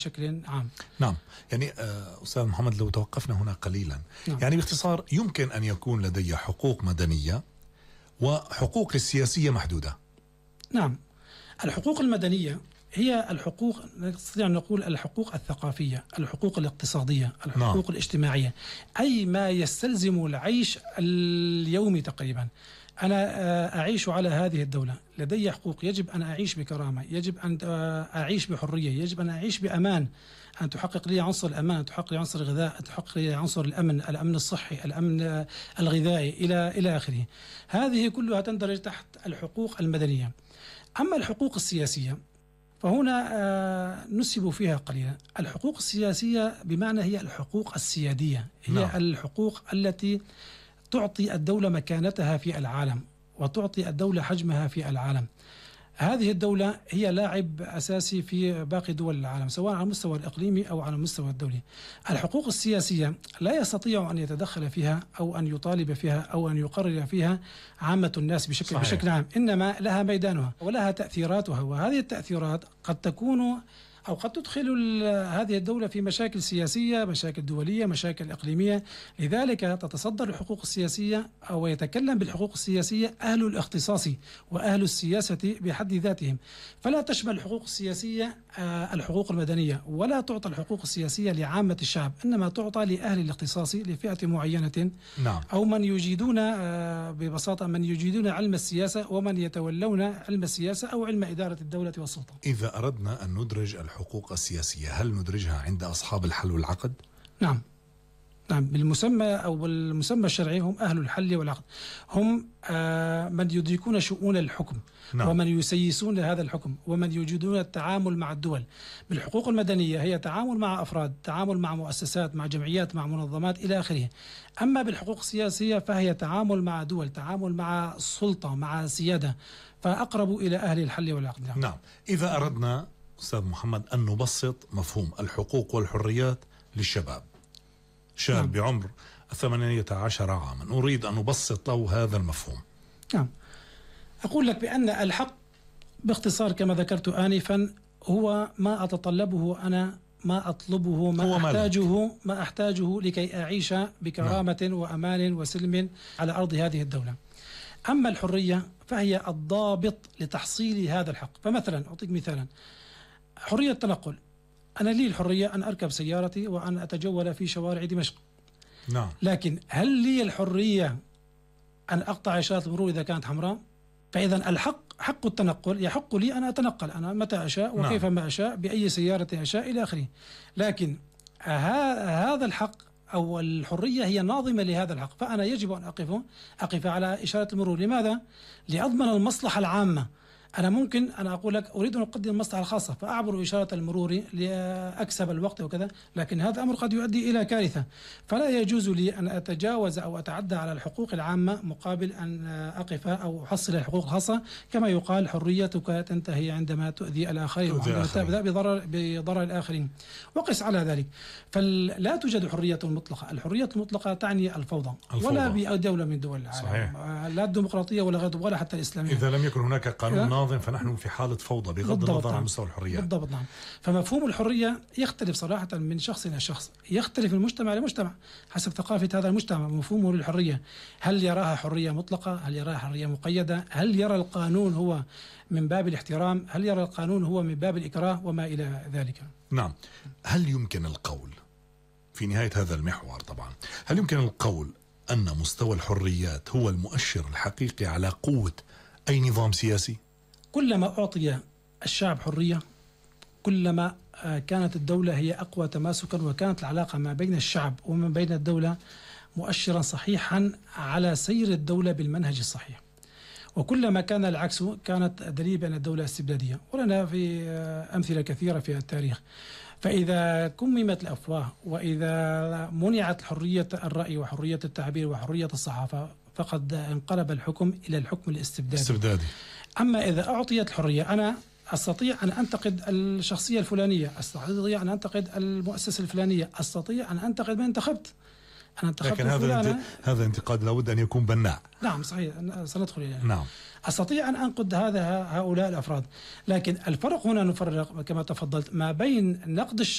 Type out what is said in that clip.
بشكل عام. نعم، يعني أستاذ محمد لو توقفنا هنا قليلا، نعم. يعني باختصار يمكن أن يكون لدي حقوق مدنية وحقوق السياسية محدودة. نعم، الحقوق المدنية هي الحقوق، نستطيع أن نقول الحقوق الثقافية، الحقوق الاقتصادية، الحقوق نعم. الاجتماعية، أي ما يستلزم العيش اليومي تقريبا. أنا أعيش على هذه الدولة، لدي حقوق، يجب أن أعيش بكرامة، يجب أن أعيش بحرية، يجب أن أعيش بأمان، أن تحقق لي عنصر الأمان، أن تحقق لي عنصر الغذاء، أن تحقق لي عنصر الأمن الصحي، الأمن الغذائي إلى آخره. هذه كلها تندرج تحت الحقوق المدنية. أما الحقوق السياسية فهنا نسب فيها قليلا. الحقوق السياسية بمعنى هي الحقوق السيادية، هي نعم. الحقوق التي تعطي الدولة مكانتها في العالم وتعطي الدولة حجمها في العالم. هذه الدولة هي لاعب أساسي في باقي دول العالم، سواء على المستوى الإقليمي أو على المستوى الدولي. الحقوق السياسية لا يستطيع أن يتدخل فيها أو أن يطالب فيها أو أن يقرر فيها عامة الناس بشكل عام، إنما لها ميدانها ولها تأثيراتها، وهذه التأثيرات قد تكون أو قد تدخل هذه الدولة في مشاكل سياسية، مشاكل دولية، مشاكل إقليمية. لذلك تتصدر الحقوق السياسية أو يتكلم بالحقوق السياسية أهل الاختصاص وأهل السياسة بحد ذاتهم، فلا تشمل الحقوق السياسية الحقوق المدنية، ولا تعطى الحقوق السياسية لعامة الشعب، إنما تعطى لأهل الاختصاص لفئة معينة. نعم. أو من يجيدون ببساطة من يجيدون علم السياسة ومن يتولون علم السياسة أو علم إدارة الدولة والسلطة. إذا أردنا أن ندرج الحقوق السياسية، هل ندرجها عند أصحاب الحل والعقد؟ نعم، نعم، بالمسمى أو بالمسمى الشرعي هم أهل الحل والعقد، هم من يدركون شؤون الحكم. نعم. ومن يسيسون هذا الحكم، ومن يجيدون التعامل مع الدول. بالحقوق المدنية هي تعامل مع أفراد، تعامل مع مؤسسات، مع جمعيات، مع منظمات إلى آخره. أما بالحقوق السياسية فهي تعامل مع دول، تعامل مع سلطة، مع سيادة، فأقرب إلى أهل الحل والعقد. نعم. إذا أردنا أستاذ محمد أن نبسط مفهوم الحقوق والحريات للشباب، شاب نعم. بعمر 18 عاما، أريد أن نبسط له هذا المفهوم. نعم، أقول لك بأن الحق باختصار كما ذكرت آنفا هو ما أتطلبه أنا، ما أطلبه، ما أحتاجه لكي أعيش بكرامة نعم. وأمان وسلم على أرض هذه الدولة. أما الحرية فهي الضابط لتحصيل هذا الحق. فمثلا أعطيك مثالا، حرية التنقل، أنا لي الحرية أن أركب سيارتي وأن أتجول في شوارع دمشق. نعم. لكن هل لي الحرية أن أقطع إشارة المرور إذا كانت حمراء؟ فإذا حق التنقل يحق لي أن أتنقل أنا متى أشاء وكيف ما أشاء بأي سيارة أشاء إلى آخره. لكن هذا الحق أو الحرية هي ناظمة لهذا الحق، فأنا يجب أن أقف على إشارة المرور. لماذا؟ لأضمن المصلحة العامة. أنا ممكن أنا أقول لك أريد أن أقدم المصلحة الخاصة فأعبر إشارة المرور لأكسب الوقت وكذا، لكن هذا أمر قد يؤدي إلى كارثة. فلا يجوز لي أن أتجاوز أو أتعدى على الحقوق العامة مقابل أن أقف أو أحصل الحقوق الخاصة. كما يقال حريتك تنتهي عندما تؤذي الآخرين وعندما تبدأ بضرر الآخرين. وقس على ذلك، فلا توجد حرية مطلقة. الحرية المطلقة تعني الفوضى. ولا بدولة من دول العالم. صحيح. لا الديمقراطية ولا حتى الإسلامية. إذا لم يكن هناك قانون فنحن في حالة فوضى بغض النظر عن مستوى الحرية. بالضبط. نعم. فمفهوم الحرية يختلف صراحة من شخص إلى شخص، يختلف من مجتمع لمجتمع حسب ثقافة هذا المجتمع. مفهومه للحرية، هل يراها حرية مطلقة؟ هل يراها حرية مقيدة؟ هل يرى القانون هو من باب الاحترام؟ هل يرى القانون هو من باب الإكراه وما إلى ذلك؟ نعم. هل يمكن القول في نهاية هذا المحور طبعا، هل يمكن القول أن مستوى الحريات هو المؤشر الحقيقي على قوة أي نظام سياسي؟ كلما أعطي الشعب حرية كلما كانت الدولة هي أقوى تماسكا، وكانت العلاقة ما بين الشعب وما بين الدولة مؤشرا صحيحا على سير الدولة بالمنهج الصحيح. وكلما كان العكس كانت دليل بأن الدولة استبدادية، ولنا في أمثلة كثيرة في التاريخ. فإذا كممت الأفواه وإذا منعت حرية الرأي وحرية التعبير وحرية الصحافة فقد انقلب الحكم إلى الحكم الاستبدادي. أما إذا أعطيت الحرية، أنا أستطيع أن أنتقد الشخصية الفلانية، أستطيع أن أنتقد المؤسسة الفلانية، أستطيع أن أنتقد من انتخبت. أنا انتخبت لكن هذا انتقاد لابد أن يكون بناء. نعم صحيح، سندخل إليه. نعم. أستطيع أن أنقد هؤلاء الأفراد، لكن الفرق هنا نفرق كما تفضلت ما بين نقد